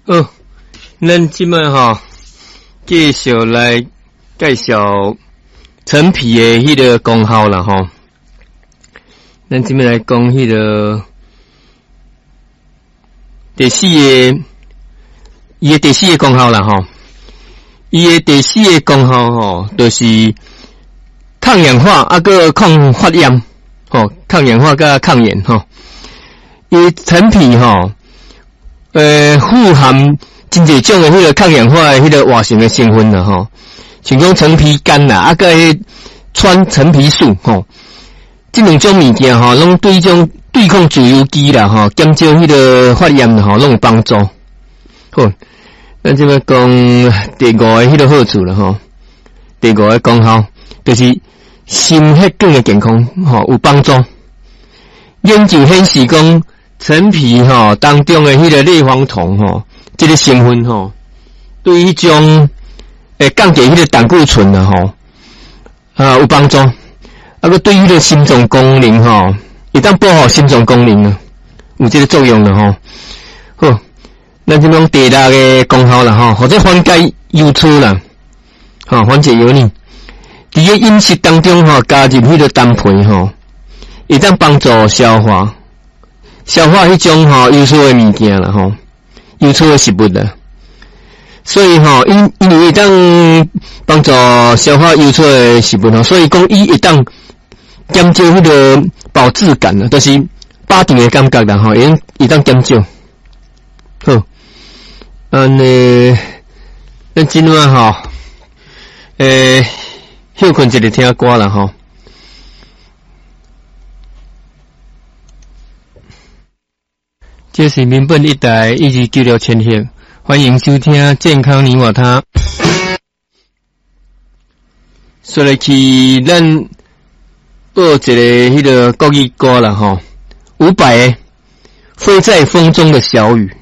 咱即摆继续来介绍陈皮的迄个功效啦咱即摆来讲迄个第四个功效啦伊的第四个功效就是抗氧化个抗发炎抗氧化甲抗炎伊陈皮富含真侪种的迄个抗氧化的迄个活性的成分啦像讲陈皮苷啦个川陈皮素这两种物件拢对种对抗自由基啦减少迄个发炎啦拢有帮助。好，咱即摆讲第五个迄个好处啦第五个功效就是心血管的健康有帮助。研究显示讲陈皮当中的迄个类黄酮这个成分对迄种降低迄个胆固醇有帮助。个对迄个心脏功能会当保护心脏功能有这个作用啦好，咱即讲第六个功效啦或者缓解忧愁啦缓解油腻。伫个饮食当中加入迄个丹皮会当帮助消化迄种忧愁的物件啦忧愁的食物啦。所以因为会当帮助消化忧愁的食物所以讲伊会当减少迄个饱质感啦，就是饱胀的感觉啦会当减少。好，咱今晚休困一个听歌啦这是民本一台129千赫，欢迎收听健康你我他。说来去咱报一个迄个国语歌啦伍佰的飞在风中的小雨。